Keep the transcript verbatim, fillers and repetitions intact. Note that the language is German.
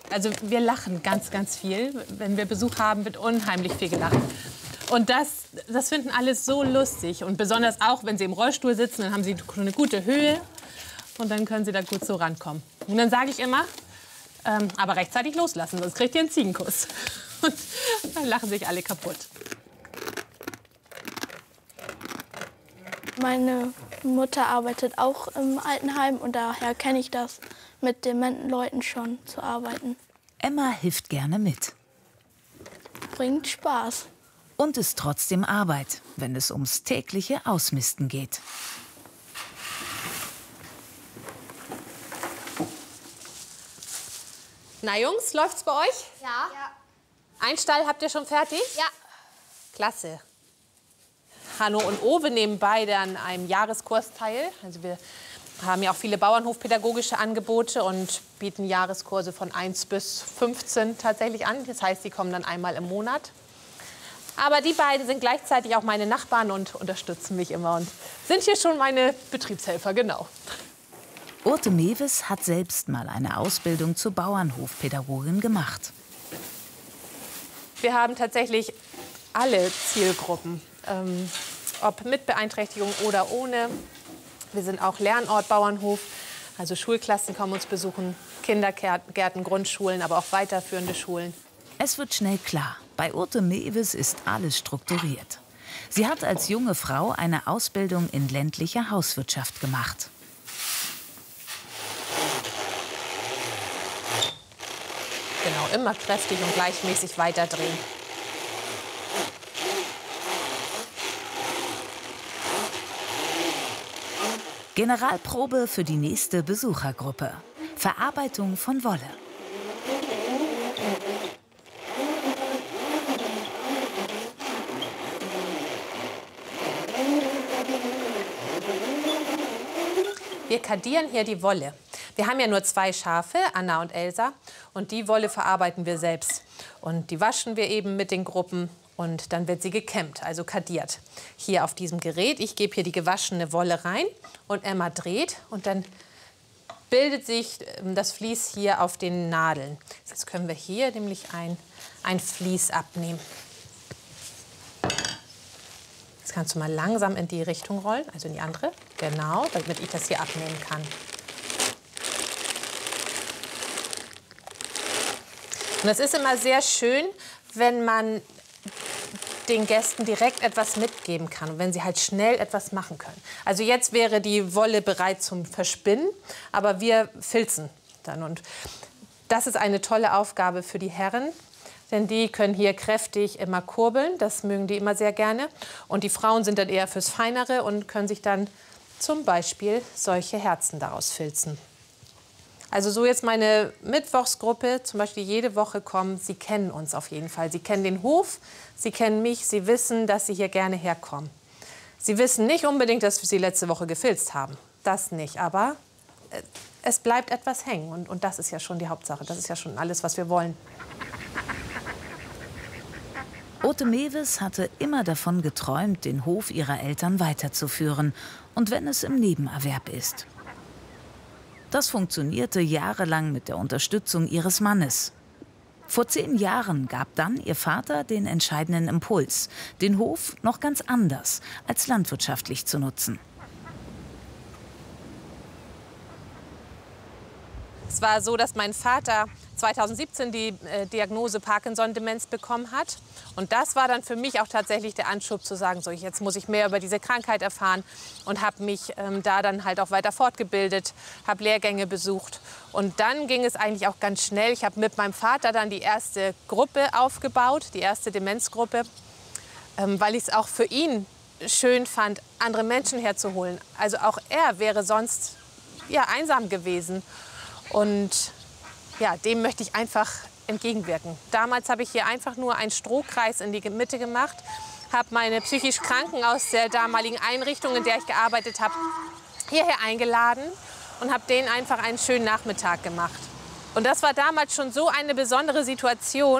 Also wir lachen ganz, ganz viel. Wenn wir Besuch haben, wird unheimlich viel gelacht. Und das, das finden alle so lustig. Und besonders auch, wenn sie im Rollstuhl sitzen, dann haben sie eine gute Höhe. Und dann können sie da gut so rankommen. Und dann sage ich immer, ähm, aber rechtzeitig loslassen, sonst kriegt ihr einen Ziegenkuss. Und dann lachen sich alle kaputt. Meine Mutter arbeitet auch im Altenheim und daher kenne ich das, mit dementen Leuten schon zu arbeiten. Emma hilft gerne mit. Bringt Spaß. Und ist trotzdem Arbeit, wenn es ums tägliche Ausmisten geht. Na Jungs, läuft's bei euch? Ja. ja. Ein Stall habt ihr schon fertig? Ja. Klasse. Hanno und Owe nehmen beide an einem Jahreskurs teil. Also wir haben ja auch viele bauernhofpädagogische Angebote und bieten Jahreskurse von eins bis fünfzehn tatsächlich an. Das heißt, die kommen dann einmal im Monat. Aber die beiden sind gleichzeitig auch meine Nachbarn und unterstützen mich immer und sind hier schon meine Betriebshelfer, genau. Urte Mewes hat selbst mal eine Ausbildung zur Bauernhofpädagogin gemacht. Wir haben tatsächlich alle Zielgruppen, ähm, ob mit Beeinträchtigung oder ohne. Wir sind auch Lernort Bauernhof, also Schulklassen kommen uns besuchen, Kindergärten, Grundschulen, aber auch weiterführende Schulen. Es wird schnell klar, bei Urte Mewes ist alles strukturiert. Sie hat als junge Frau eine Ausbildung in ländlicher Hauswirtschaft gemacht. Genau, immer kräftig und gleichmäßig weiterdrehen. Generalprobe für die nächste Besuchergruppe. Verarbeitung von Wolle. Wir kadieren hier die Wolle. Wir haben ja nur zwei Schafe, Anna und Elsa, und die Wolle verarbeiten wir selbst. Und die waschen wir eben mit den Gruppen und dann wird sie gekämmt, also kadiert. Hier auf diesem Gerät, ich gebe hier die gewaschene Wolle rein und Emma dreht und dann bildet sich das Vlies hier auf den Nadeln. Jetzt können wir hier nämlich ein, ein Vlies abnehmen. Jetzt kannst du mal langsam in die Richtung rollen, also in die andere. Genau, damit ich das hier abnehmen kann. Und es ist immer sehr schön, wenn man den Gästen direkt etwas mitgeben kann und wenn sie halt schnell etwas machen können. Also jetzt wäre die Wolle bereit zum Verspinnen, aber wir filzen dann. Und das ist eine tolle Aufgabe für die Herren, denn die können hier kräftig immer kurbeln, das mögen die immer sehr gerne. Und die Frauen sind dann eher fürs Feinere und können sich dann zum Beispiel solche Herzen daraus filzen. Also so jetzt meine Mittwochsgruppe, zum Beispiel jede Woche kommen, sie kennen uns auf jeden Fall. Sie kennen den Hof, sie kennen mich, sie wissen, dass sie hier gerne herkommen. Sie wissen nicht unbedingt, dass wir sie letzte Woche gefilzt haben. Das nicht, aber es bleibt etwas hängen und, und das ist ja schon die Hauptsache. Das ist ja schon alles, was wir wollen. Urte Mewes hatte immer davon geträumt, den Hof ihrer Eltern weiterzuführen. Und wenn es im Nebenerwerb ist. Das funktionierte jahrelang mit der Unterstützung ihres Mannes. Vor zehn Jahren gab dann ihr Vater den entscheidenden Impuls, den Hof noch ganz anders als landwirtschaftlich zu nutzen. Es war so, dass mein Vater zweitausendsiebzehn die äh, Diagnose Parkinson-Demenz bekommen hat. Und das war dann für mich auch tatsächlich der Anschub zu sagen, so, jetzt muss ich mehr über diese Krankheit erfahren und habe mich ähm, da dann halt auch weiter fortgebildet, habe Lehrgänge besucht. Und dann ging es eigentlich auch ganz schnell. Ich habe mit meinem Vater dann die erste Gruppe aufgebaut, die erste Demenzgruppe, ähm, weil ich es auch für ihn schön fand, andere Menschen herzuholen. Also auch er wäre sonst ja, einsam gewesen. Und ja, dem möchte ich einfach entgegenwirken. Damals habe ich hier einfach nur einen Strohkreis in die Mitte gemacht, habe meine psychisch Kranken aus der damaligen Einrichtung, in der ich gearbeitet habe, hierher eingeladen und habe denen einfach einen schönen Nachmittag gemacht. Und das war damals schon so eine besondere Situation.